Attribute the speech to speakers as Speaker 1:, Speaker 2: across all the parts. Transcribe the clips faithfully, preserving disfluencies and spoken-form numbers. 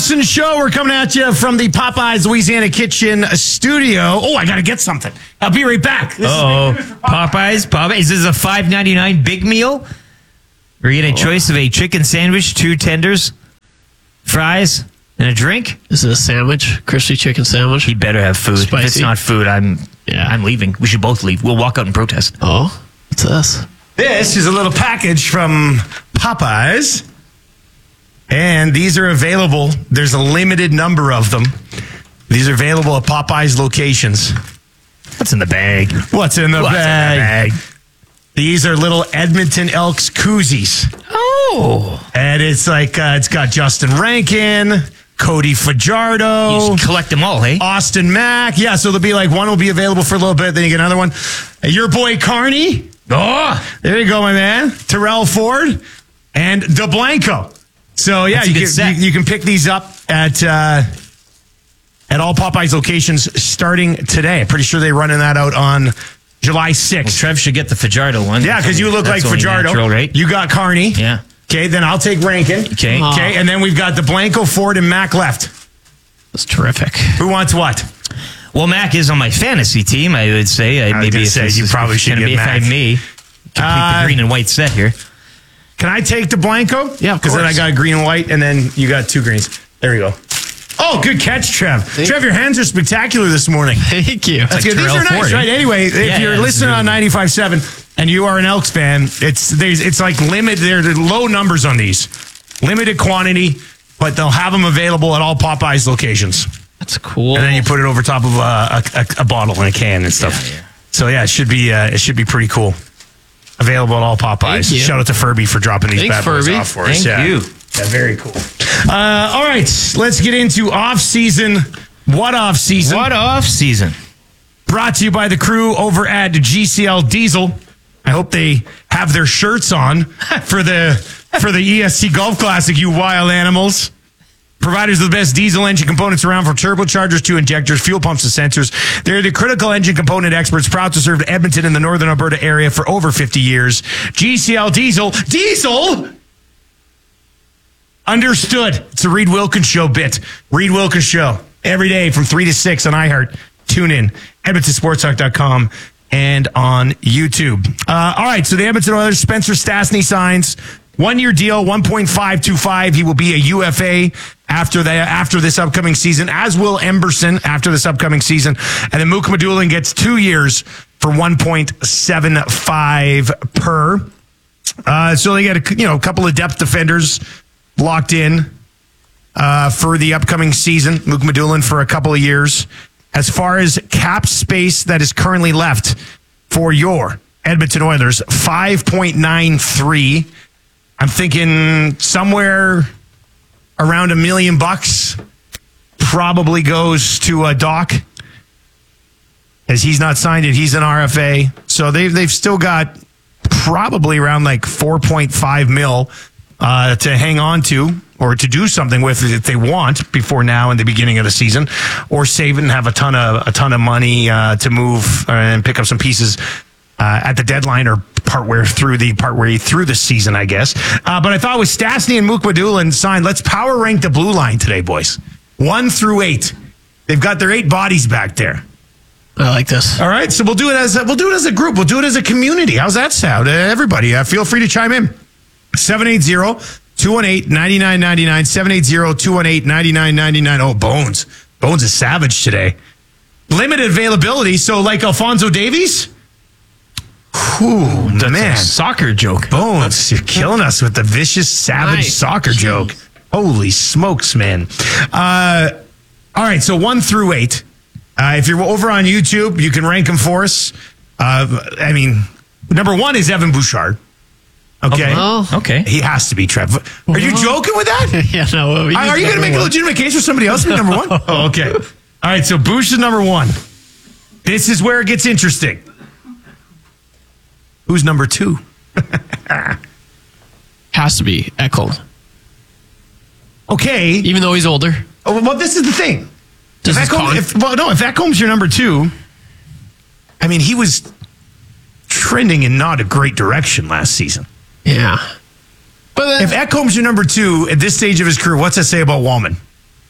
Speaker 1: Nelson Show. We're coming at you from the Popeyes Louisiana Kitchen studio. Oh, I got to get something. I'll be right back.
Speaker 2: Oh, Popeyes. Popeyes. Is this a five ninety-nine big meal? Or you get a choice of a chicken sandwich, two tenders, fries, and a drink?
Speaker 3: Is it a sandwich? Crispy chicken sandwich?
Speaker 2: He better have food.
Speaker 3: Spicy.
Speaker 2: If it's not food, I'm yeah. I'm leaving. We should both leave. We'll walk out and protest.
Speaker 3: Oh, what's this?
Speaker 1: This is a little package from Popeyes. And these are available. There's a limited number of them. These are available at Popeyes locations.
Speaker 2: What's in the bag?
Speaker 1: What's in the,
Speaker 2: What's
Speaker 1: bag?
Speaker 2: in the bag?
Speaker 1: These are little Edmonton Elks koozies.
Speaker 2: Oh.
Speaker 1: And it's like, uh, it's got Justin Rankin, Cody Fajardo.
Speaker 2: You just collect them all, hey?
Speaker 1: Austin Mack. Yeah, so there'll be like one will be available for a little bit. Then you get another one. Uh, your boy Carney.
Speaker 2: Oh.
Speaker 1: There you go, my man. Terrell Ford. And DeBlanco. So, yeah, you can, you, you can pick these up at uh, at all Popeyes locations starting today. I'm pretty sure they're running that out on July sixth.
Speaker 2: Well, Trev should get the Fajardo one.
Speaker 1: Yeah, because you look
Speaker 2: That's
Speaker 1: like Fajardo.
Speaker 2: Natural, right?
Speaker 1: You got Carney.
Speaker 2: Yeah.
Speaker 1: Okay, then I'll take Rankin.
Speaker 2: Okay.
Speaker 1: Aww. Okay, and then we've got the Blanco, Ford, and Mac left.
Speaker 3: That's terrific.
Speaker 1: Who wants what?
Speaker 2: Well, Mac is on my fantasy team, I would say. I,
Speaker 1: I
Speaker 2: maybe if
Speaker 1: say you probably should get
Speaker 2: be
Speaker 1: Mac.
Speaker 2: If I'm me, complete
Speaker 1: Uh,
Speaker 2: the green and white set here.
Speaker 1: Can I take the Blanco?
Speaker 3: Yeah, of
Speaker 1: Because then I
Speaker 3: course.
Speaker 1: got green and white, and then you got two greens. There you go. Oh, good catch, Trev.
Speaker 3: Thank
Speaker 1: Trev, your hands are spectacular this morning.
Speaker 3: Thank you.
Speaker 1: That's
Speaker 2: like
Speaker 1: good. These
Speaker 2: Terrell
Speaker 1: are nice,
Speaker 2: Ford,
Speaker 1: right? Anyway, if
Speaker 2: Yeah,
Speaker 1: you're
Speaker 2: yeah,
Speaker 1: listening on ninety-five point seven and you are an Elks fan, it's there's it's like limited. There are low numbers on these, limited quantity, but they'll have them available at all Popeyes locations.
Speaker 3: That's cool.
Speaker 1: And then you put it over top of a, a, a bottle and a can and stuff.
Speaker 2: Yeah, yeah.
Speaker 1: So yeah, it should be uh, it should be pretty cool. Available at all Popeyes.
Speaker 3: Thank you.
Speaker 1: Shout out to Furby for dropping these
Speaker 3: Thanks,
Speaker 1: bad boys
Speaker 3: Furby.
Speaker 1: off for us.
Speaker 2: Thank
Speaker 1: Yeah.
Speaker 2: you.
Speaker 1: Yeah, very cool. Uh, all right, let's get into off season. What off season?
Speaker 2: What off season?
Speaker 1: Brought to you by the crew over at G C L Diesel. I hope they have their shirts on for the for the E S C Golf Classic, you wild animals. Providers of the best diesel engine components around, from turbochargers to injectors, fuel pumps to sensors. They're the critical engine component experts, proud to serve Edmonton and the Northern Alberta area for over fifty years. G C L Diesel. Diesel! Understood. It's a Reed Wilkins Show bit. Reed Wilkins Show. Every day from three to six on iHeart. Tune in. Edmonton Sports Talk dot com and on YouTube. Uh, all right, so the Edmonton Oilers, Spencer Stastny signs one-year deal, one point five two five. He will be a U F A after the, after this upcoming season, as will Emberson after this upcoming season. And then Mook Madulin gets two years for one point seven five per. Uh, so they got a, you know, a couple of depth defenders locked in uh, for the upcoming season. Mook Madulin for a couple of years. As far as cap space that is currently left for your Edmonton Oilers, five point nine three. I'm thinking somewhere around a million bucks probably goes to a Doc, as he's not signed it. He's an R F A. So they've, they've still got probably around like four point five mil uh, to hang on to or to do something with if they want before now in the beginning of the season, or save it and have a ton of a ton of money uh, to move and pick up some pieces uh, at the deadline or partway through the partway through the season, I guess. Uh, but I thought with Stastny and Mook Madulin signed, let's power rank the blue line today, boys. One through eight. They've got their eight bodies back there.
Speaker 3: I like this.
Speaker 1: All right, so we'll do it as a, we'll do it as a group. We'll do it as a community. How's that sound? Uh, everybody, uh, feel free to chime in. seven eight zero, two one eight, nine nine nine nine. seven eight zero, two one eight, nine nine nine nine. Oh, Bones. Bones is savage today. Limited availability, so like Alphonso Davies? Ooh,
Speaker 2: That's
Speaker 1: man.
Speaker 2: a soccer joke.
Speaker 1: Bones, you're killing us with the vicious, savage
Speaker 3: Nice.
Speaker 1: soccer joke. Holy smokes, man. Uh, all right, so one through eight. Uh, if you're over on YouTube, you can rank them for us. Uh, I mean, number one is Evan Bouchard. Okay.
Speaker 3: Oh,
Speaker 2: Okay.
Speaker 1: He has to be, Trev. Are you joking with that?
Speaker 3: yeah, no.
Speaker 1: Are, are you going to make a legitimate case for somebody else to be number one? Oh, okay. All right, so Bouch is number one. This is where it gets interesting. Who's number two?
Speaker 3: Has to be Ekholm.
Speaker 1: Okay.
Speaker 3: Even though he's older.
Speaker 1: Oh, well, this is the thing.
Speaker 3: Does
Speaker 1: If
Speaker 3: his
Speaker 1: Ekholm,
Speaker 3: con-
Speaker 1: if, well, no, if Ekholm's your number two, I mean, he was trending in not a great direction last season.
Speaker 3: Yeah. But then,
Speaker 1: If Ekholm's your number two at this stage of his career, what's that say about Wallman?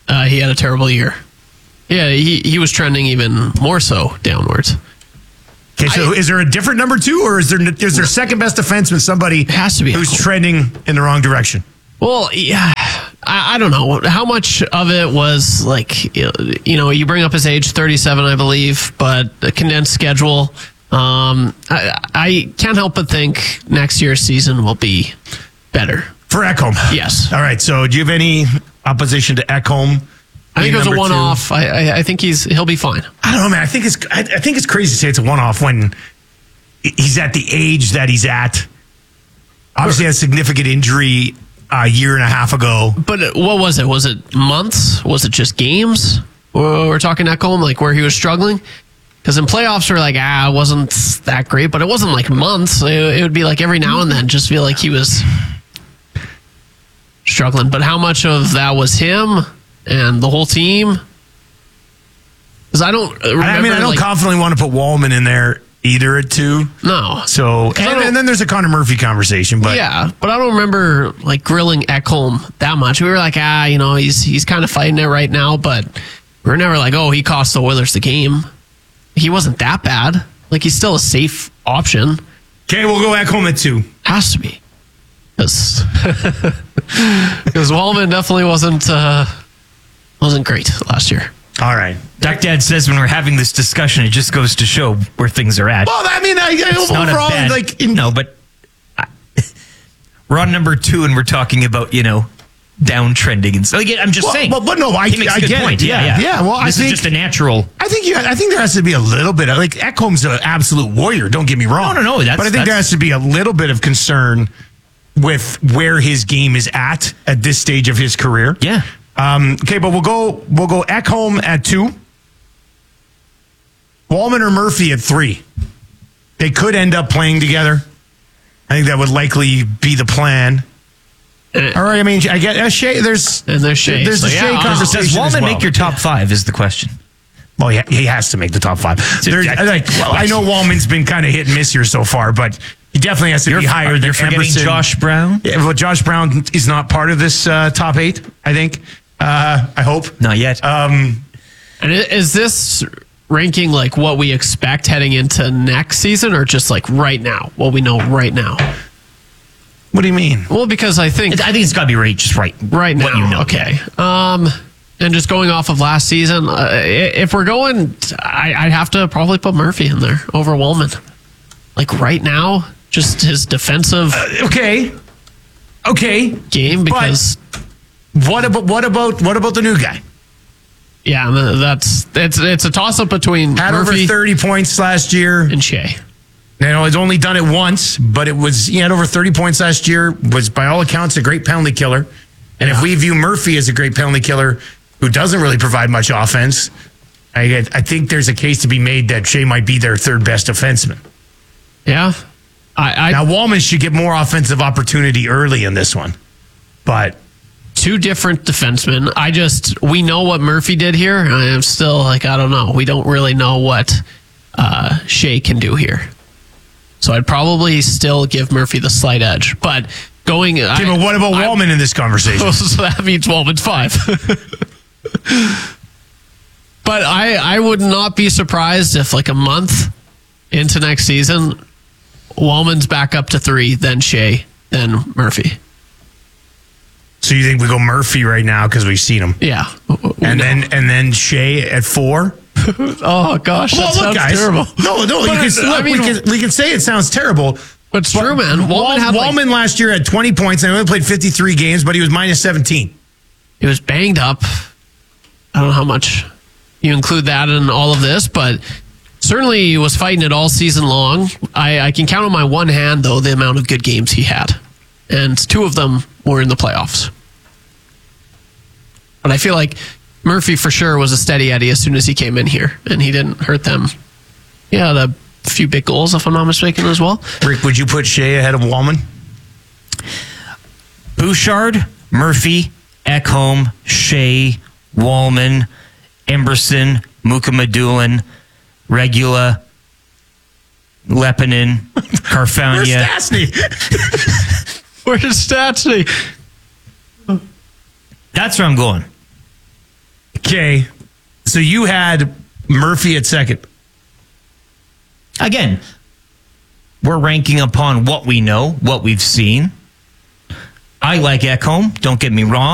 Speaker 3: uh, he had a terrible year. Yeah, he, he was trending even more so downwards.
Speaker 1: Okay, so
Speaker 3: I-
Speaker 1: is there a different number two, or is there is there second best defenseman somebody
Speaker 3: has to be
Speaker 1: who's
Speaker 3: Ekholm.
Speaker 1: trending in the wrong direction?
Speaker 3: Well, yeah, I, I don't know how much of it was like, you know, you bring up his age, thirty-seven, I believe, but a condensed schedule. Um, I, I can't help but think next year's season will be better.
Speaker 1: For Ekholm.
Speaker 3: Yes.
Speaker 1: All right, so do you have any opposition to Ekholm?
Speaker 3: I think
Speaker 1: being
Speaker 3: it was a
Speaker 1: number two?
Speaker 3: one-off. I, I, I think he's he'll be fine.
Speaker 1: I don't know, man. I think it's I, I think it's crazy to say it's a one-off when he's at the age that he's at. Obviously, had a significant injury a year and a half ago.
Speaker 3: But what was it? Was it months? Was it just games? We're we're talking Ekholm, like where he was struggling? Because in playoffs, we're like, ah, it wasn't that great, but it wasn't like months. It, it would be like every now and then, just feel like he was struggling. But how much of that was him and the whole team? Because I don't remember.
Speaker 1: I mean, I don't
Speaker 3: like,
Speaker 1: confidently want to put Wallman in there either at two.
Speaker 3: no.
Speaker 1: So,
Speaker 3: I
Speaker 1: and,
Speaker 3: don't-
Speaker 1: and then there's a Connor Murphy conversation, but
Speaker 3: Yeah, but I don't remember like grilling Ekholm that much. We were like, ah, you know, he's he's kind of fighting it right now, but we are never like, oh, he cost the Oilers the game. He wasn't that bad. Like he's still a safe option.
Speaker 1: okay, we'll go Ekholm at two.
Speaker 3: Has to be, because because Wallman definitely wasn't uh, wasn't great last year.
Speaker 1: All right.
Speaker 2: Duck Dad says when we're having this discussion, it just goes to show where things are at.
Speaker 1: Well, I mean, I, I
Speaker 2: It's not a
Speaker 1: overall,
Speaker 2: bad,
Speaker 1: like, in,
Speaker 2: no, but I, we're on number two, and we're talking about you know downtrending and so. Like, I'm just
Speaker 1: well,
Speaker 2: saying.
Speaker 1: But, but no, I,
Speaker 2: he makes
Speaker 1: I
Speaker 2: a good
Speaker 1: get
Speaker 2: point.
Speaker 1: it.
Speaker 2: Yeah, yeah,
Speaker 1: yeah. Well,
Speaker 2: this
Speaker 1: I
Speaker 2: is
Speaker 1: think
Speaker 2: just a natural.
Speaker 1: I think you. I think there has to be a little bit of like Ekholm's an absolute warrior. Don't get me wrong.
Speaker 2: No, no, no, that's-
Speaker 1: but I think there
Speaker 2: that's-
Speaker 1: has to be a little bit of concern with where his game is at at this stage of his career.
Speaker 2: Yeah.
Speaker 1: Um, okay, but we'll go. We'll go Ekholm at two. Wallman or Murphy at three. They could end up playing together. I think that would likely be the plan. All right. I mean, I get uh, Shea. There's
Speaker 3: And there's Shea,
Speaker 1: There's
Speaker 3: so
Speaker 1: a
Speaker 3: yeah,
Speaker 1: Shea
Speaker 3: I'll-
Speaker 1: conversation.
Speaker 2: Does
Speaker 1: as
Speaker 2: Wallman
Speaker 1: well.
Speaker 2: make your top five? Is the question.
Speaker 1: Well, yeah, he has to make the top five. There's,
Speaker 2: that-
Speaker 1: like, well, I know Wallman's been kind of hit and miss here so far, but he definitely has to
Speaker 2: You're,
Speaker 1: be higher than
Speaker 2: you're forgetting
Speaker 1: Emerson.
Speaker 2: Josh Brown.
Speaker 1: Yeah, well, Josh Brown is not part of this uh, top eight. I think. Uh, I hope.
Speaker 2: Not yet.
Speaker 1: Um,
Speaker 3: And i- is this ranking like what we expect heading into next season, or just like right now, what we know right now?
Speaker 1: what do you mean?
Speaker 3: Well, because I think
Speaker 2: I think it's got to be right, just right.
Speaker 3: right now.
Speaker 2: What you know.
Speaker 3: Okay. Um, and just going off of last season, uh, i- if we're going, I, I'd have to probably put Murphy in there over Wallman. Like right now, just his defensive
Speaker 1: Okay. Okay.
Speaker 3: game. Because
Speaker 1: What about what about what about the new guy?
Speaker 3: yeah, that's it's it's a toss up between
Speaker 1: Had
Speaker 3: Murphy
Speaker 1: over thirty points last year.
Speaker 3: and Shea.
Speaker 1: You know, he's only done it once, but it was he had over thirty points last year. Was by all accounts a great penalty killer. And if we view Murphy as a great penalty killer who doesn't really provide much offense, I get, I think there's a case to be made that Shea might be their third best defenseman.
Speaker 3: Yeah, I, I
Speaker 1: Now Wallman should get more offensive opportunity early in this one, but
Speaker 3: two different defensemen. I just we know what Murphy did here. I am still like I don't know. We don't really know what uh, Shea can do here. So I'd probably still give Murphy the slight edge. But going,
Speaker 1: okay, but what about Wallman in this conversation?
Speaker 3: So that means Wallman's five. But I I would not be surprised if like a month into next season, Wallman's back up to three, then Shea, then Murphy.
Speaker 1: So you think we go Murphy right now because we've seen him,
Speaker 3: Yeah,
Speaker 1: and then and then Shea at four?
Speaker 3: oh gosh, that sounds terrible.
Speaker 1: No, no, you
Speaker 3: But
Speaker 1: can,
Speaker 3: it's-
Speaker 1: look,
Speaker 3: I mean-
Speaker 1: we can we can say it sounds terrible.
Speaker 3: But it's true, man. Wallman
Speaker 1: Wall-
Speaker 3: had like-
Speaker 1: Wallman last year had twenty points and only played fifty-three games, but he was minus seventeen.
Speaker 3: He was banged up. I don't know how much you include that in all of this, but certainly he was fighting it all season long. I, I can count on my one hand, though, the amount of good games he had. And two of them were in the playoffs. But I feel like Murphy for sure was a steady Eddie as soon as he came in here, and he didn't hurt them. He had a few big goals, if I'm not mistaken, as well.
Speaker 1: Rick, would you put Shea ahead of Wallman?
Speaker 2: Bouchard, Murphy, Ekholm, Shea, Wallman, Emberson, Mukamadulin, Regula, Lepinin,
Speaker 1: Where's
Speaker 2: Carfagna.
Speaker 1: Stastny?
Speaker 3: Where's Statsy?
Speaker 2: That's where I'm going.
Speaker 1: Okay. So you had Murphy at second.
Speaker 2: Again, we're ranking upon what we know, what we've seen. I like Ekholm, don't get me wrong.